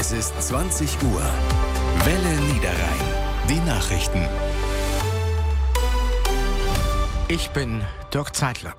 Es ist 20 Uhr. Welle Niederrhein. Die Nachrichten. Ich bin Dirk Zeitler.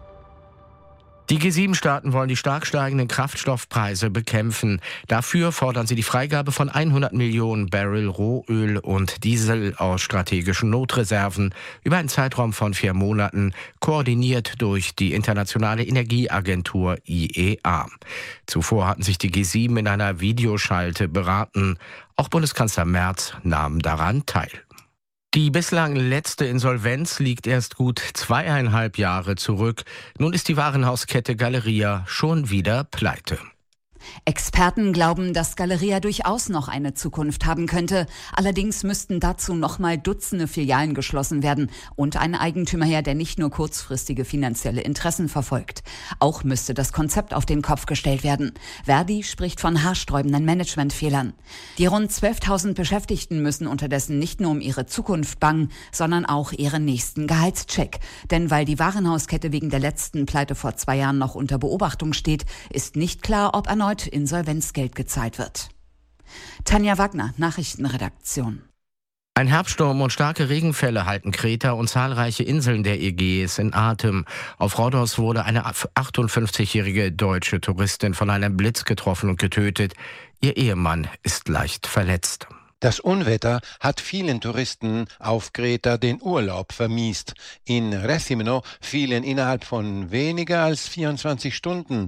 Die G7-Staaten wollen die stark steigenden Kraftstoffpreise bekämpfen. Dafür fordern sie die Freigabe von 100 Millionen Barrel Rohöl und Diesel aus strategischen Notreserven über einen Zeitraum von 4 Monaten, koordiniert durch die Internationale Energieagentur IEA. Zuvor hatten sich die G7 in einer Videoschalte beraten. Auch Bundeskanzler Merz nahm daran teil. Die bislang letzte Insolvenz liegt erst gut 2,5 Jahre zurück. Nun ist die Warenhauskette Galeria schon wieder pleite. Experten glauben, dass Galeria durchaus noch eine Zukunft haben könnte. Allerdings müssten dazu nochmal Dutzende Filialen geschlossen werden und ein Eigentümer her, der nicht nur kurzfristige finanzielle Interessen verfolgt. Auch müsste das Konzept auf den Kopf gestellt werden. Verdi spricht von haarsträubenden Managementfehlern. Die rund 12.000 Beschäftigten müssen unterdessen nicht nur um ihre Zukunft bangen, sondern auch ihren nächsten Gehaltscheck. Denn weil die Warenhauskette wegen der letzten Pleite vor 2 Jahren noch unter Beobachtung steht, ist nicht klar, ob erneut Insolvenzgeld gezahlt wird. Tanja Wagner, Nachrichtenredaktion. Ein Herbststurm und starke Regenfälle halten Kreta und zahlreiche Inseln der Ägäis in Atem. Auf Rhodos wurde eine 58-jährige deutsche Touristin von einem Blitz getroffen und getötet. Ihr Ehemann ist leicht verletzt. Das Unwetter hat vielen Touristen auf Kreta den Urlaub vermiest. In Rethymno fielen innerhalb von weniger als 24 Stunden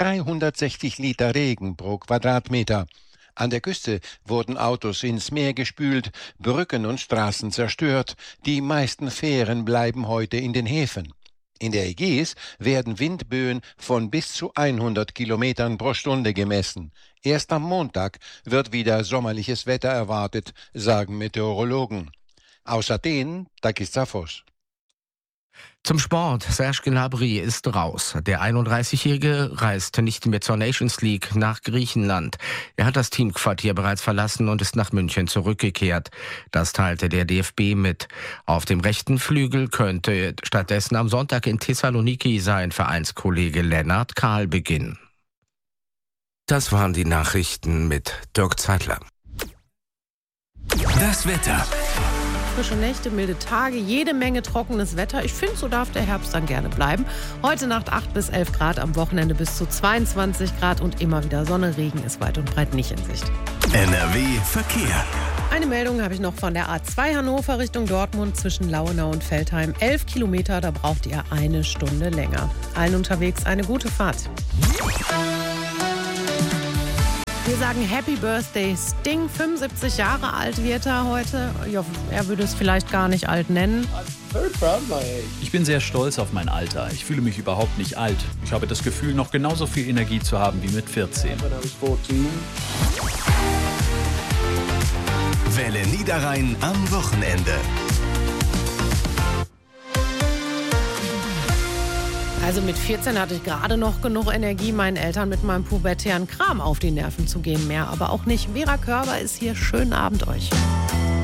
360 Liter Regen pro Quadratmeter. An der Küste wurden Autos ins Meer gespült, Brücken und Straßen zerstört. Die meisten Fähren bleiben heute in den Häfen. In der Ägäis werden Windböen von bis zu 100 Kilometern pro Stunde gemessen. Erst am Montag wird wieder sommerliches Wetter erwartet, sagen Meteorologen. Aus Athen, Takis Zaphos. Zum Sport. Serge Gnabry ist raus. Der 31-Jährige reist nicht mehr zur Nations League nach Griechenland. Er hat das Teamquartier bereits verlassen und ist nach München zurückgekehrt. Das teilte der DFB mit. Auf dem rechten Flügel könnte stattdessen am Sonntag in Thessaloniki sein Vereinskollege Lennart Kahl beginnen. Das waren die Nachrichten mit Dirk Zeitler. Das Wetter. Frische Nächte, milde Tage, jede Menge trockenes Wetter. Ich finde, so darf der Herbst dann gerne bleiben. Heute Nacht 8 bis 11 Grad, am Wochenende bis zu 22 Grad und immer wieder Sonne. Regen ist weit und breit nicht in Sicht. NRW Verkehr. Eine Meldung habe ich noch von der A2 Hannover Richtung Dortmund zwischen Lauenau und Veltheim. 11 Kilometer, da braucht ihr 1 Stunde länger. Allen unterwegs eine gute Fahrt. Wir sagen Happy Birthday Sting, 75 Jahre alt wird er heute. Ja, er würde es vielleicht gar nicht alt nennen. Ich bin sehr stolz auf mein Alter. Ich fühle mich überhaupt nicht alt. Ich habe das Gefühl, noch genauso viel Energie zu haben wie mit 14. Welle Niederrhein am Wochenende. Also mit 14 hatte ich gerade noch genug Energie, meinen Eltern mit meinem pubertären Kram auf die Nerven zu gehen. Mehr aber auch nicht. Vera Körber ist hier. Schönen Abend euch.